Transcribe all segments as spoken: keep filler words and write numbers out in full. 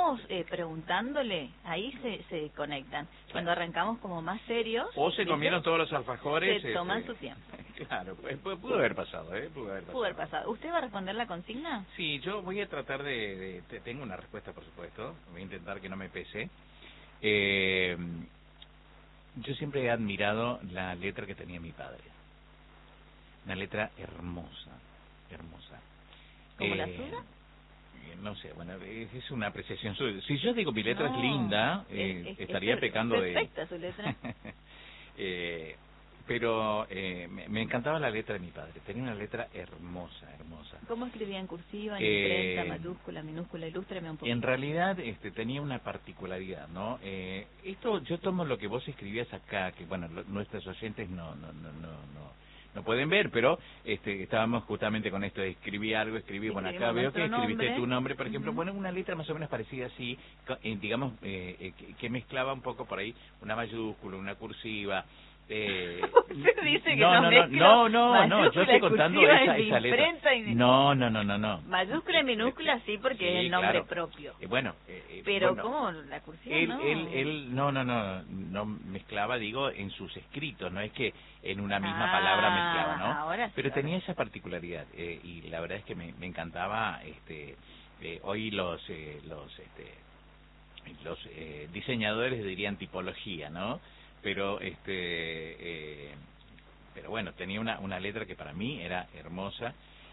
arrancamos eh, preguntándole, ahí se, se conectan. Cuando arrancamos como más serios... O se comieron todos los alfajores. Se toman este, su tiempo. Claro, pudo haber pasado, ¿eh? Pudo haber pasado. Pudo haber pasado. ¿Usted va a responder la consigna? Sí, yo voy a tratar de, de... Tengo una respuesta, por supuesto. Voy a intentar que no me pese. Eh, yo siempre he admirado la letra que tenía mi padre. Una letra hermosa, hermosa. ¿Como eh, la suya? No sé, bueno, es una apreciación suya. Si yo digo mi letra no, es linda, eh, es, es, estaría es pecando perfecta de... su letra. eh, pero eh, me, me encantaba la letra de mi padre. Tenía una letra hermosa, hermosa. ¿Cómo escribía en cursiva, en eh, imprenta, mayúscula, minúscula? Ilústreme un poco. En realidad este, tenía una particularidad, ¿no? Eh, esto yo tomo lo que vos escribías acá, que bueno, lo, nuestros oyentes no, no, no, no, no. No pueden ver, pero este, estábamos justamente con esto de escribí algo, escribí, bueno, acá veo que escribiste nombre. tu nombre, por ejemplo, Uh-huh. bueno, una letra más o menos parecida así, eh, digamos, eh, eh, que, que mezclaba un poco por ahí una mayúscula, una cursiva. Eh, Usted dice que no, no, no, no, no, no, no, yo estoy contando esa, esa letra. Y... No, no, no, no, no. Mayúscula y minúscula sí, porque sí, es el nombre claro. propio. Eh, bueno, eh, pero bueno, ¿cómo la cursiva él, no? Él, él, no, no, no, no mezclaba, digo, en sus escritos, no es que en una misma ah, palabra mezclaba, ¿no? Ahora sí, pero ahora. tenía esa particularidad eh, y la verdad es que me, me encantaba, este, eh, hoy los, eh, los, este, los eh, diseñadores dirían tipología, ¿no? Pero este eh, pero bueno, tenía una una letra que para mí era hermosa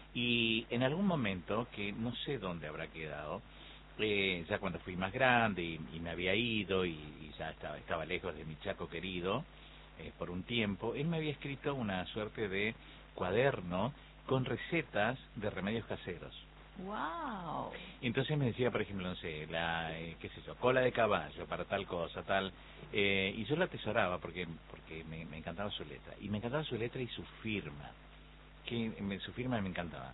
y en algún momento que no sé dónde habrá quedado, eh, ya cuando fui más grande y, y me había ido y, y ya estaba estaba lejos de mi Chaco querido eh, por un tiempo, él me había escrito una suerte de cuaderno con recetas de remedios caseros. Wow. Entonces me decía, por ejemplo, no sé, la, eh, qué sé yo, cola de caballo para tal cosa, tal, eh, y yo la atesoraba porque porque me, me encantaba su letra, y me encantaba su letra y su firma, que me, su firma me encantaba.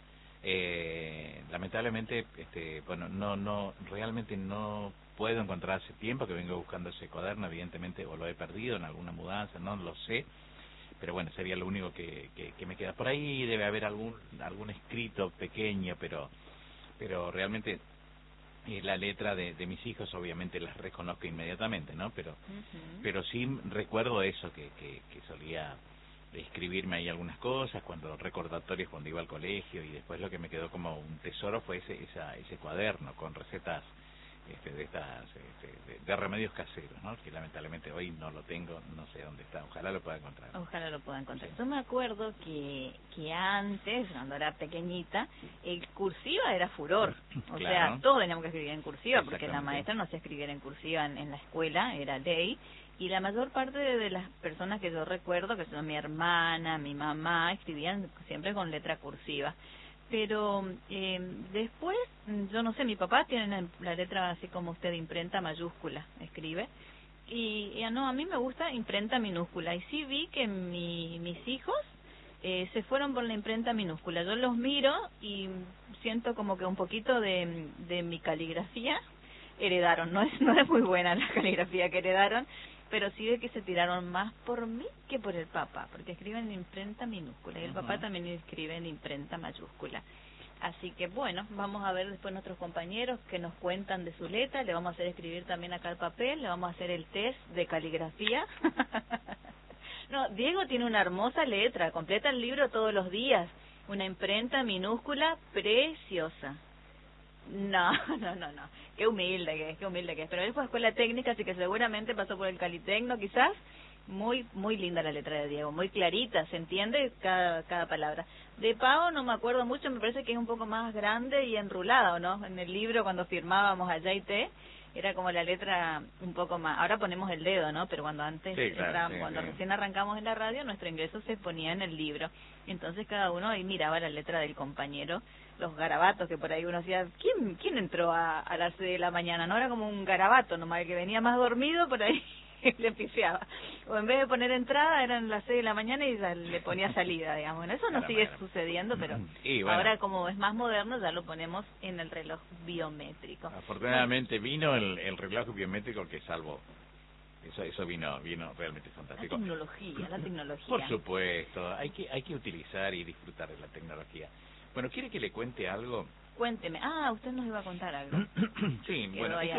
Eh, lamentablemente, este, bueno, no, no, realmente no puedo encontrar hace tiempo que vengo buscando ese cuaderno, evidentemente, o lo he perdido en alguna mudanza, no lo sé, pero bueno, sería lo único que, que, que me queda. Por ahí debe haber algún algún escrito pequeño, pero pero realmente eh, la letra de, de mis hijos obviamente las reconozco inmediatamente, ¿no? Pero uh-huh. pero sí recuerdo eso, que, que, que solía escribirme ahí algunas cosas, cuando recordatorios cuando iba al colegio, y después lo que me quedó como un tesoro fue ese esa, ese cuaderno con recetas este, de estas este, de, de remedios caseros, ¿no? Que lamentablemente hoy no lo tengo, no sé dónde está, ojalá lo pueda encontrar. Ojalá lo pueda encontrar. Sí. Yo me acuerdo que que antes, cuando era pequeñita, el cursiva era furor. O claro. sea, todos teníamos que escribir en cursiva, porque la maestra no hacía escribir en cursiva en, en la escuela, era ley. Y la mayor parte de, de las personas que yo recuerdo, que son mi hermana, mi mamá, escribían siempre con letra cursiva. Pero eh, después, yo no sé, mi papá tiene la letra así como usted, imprenta mayúscula, escribe. Y ya no, a mí me gusta imprenta minúscula. Y sí vi que mi, mis hijos eh, se fueron por la imprenta minúscula. Yo los miro y siento como que un poquito de, de mi caligrafía heredaron. No es, no es muy buena la caligrafía que heredaron, pero sí de que se tiraron más por mí que por el papá, porque escriben en imprenta minúscula y el uh-huh. papá también escribe en imprenta mayúscula. Así que bueno, vamos a ver después nuestros compañeros que nos cuentan de su letra, le vamos a hacer escribir también acá el papel, le vamos a hacer el test de caligrafía. No, Diego tiene una hermosa letra, completa el libro todos los días, una imprenta minúscula preciosa. No, no, no, no. Qué humilde que es, qué humilde que es. Pero él fue a escuela técnica, así que seguramente pasó por el Calitecno, quizás. Muy muy linda la letra de Diego, muy clarita, se entiende cada cada palabra. De Pau no me acuerdo mucho, me parece que es un poco más grande y enrulada, ¿o no? En el libro cuando firmábamos allá y te era como la letra un poco más. Ahora ponemos el dedo, ¿no? Pero cuando antes, sí, claro, entramos, sí, cuando sí. recién arrancamos en la radio, nuestro ingreso se ponía en el libro. Entonces cada uno ahí miraba la letra del compañero, los garabatos que por ahí uno decía, ¿quién quién entró a, a las seis de la mañana? No era como un garabato, nomás el que venía más dormido por ahí le pifiaba. O en vez de poner entrada, eran las seis de la mañana y ya le ponía salida, digamos. Bueno, eso no sigue sucediendo, pero y bueno, ahora como es más moderno, ya lo ponemos en el reloj biométrico. Afortunadamente vino el, el reloj biométrico que salvó. Eso eso vino vino realmente fantástico. La tecnología, la tecnología. Por supuesto, hay que hay que utilizar y disfrutar de la tecnología. Bueno, ¿quiere que le cuente algo? Cuénteme. Ah, usted nos iba a contar algo. Sí, bueno, esto